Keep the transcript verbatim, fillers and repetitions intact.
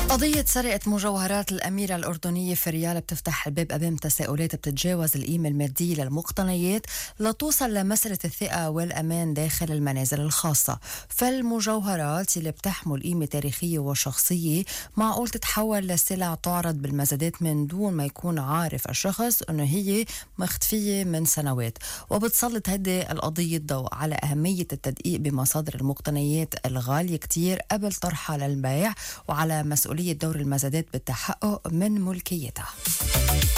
قضية سرقة مجوهرات الأميرة الأردنية في ريال بتفتح الباب أمام تساؤلات بتتجاوز القيمة المادية للمقتنيات لتوصل لمسألة الثقة والأمان داخل المنازل الخاصة. فالمجوهرات اللي بتحمل قيمة تاريخية وشخصية معقول تتحول لسلع تعرض بالمزادات من دون ما يكون عارف الشخص أنه هي مختفية من سنوات، وبتسلط هذه القضية الضوء على أهمية التدقيق بمصادر المقتنيات الغالية كتير قبل طرحها للبيع، وعلى مسؤولية دور المزادات بالتحقق من ملكيتها.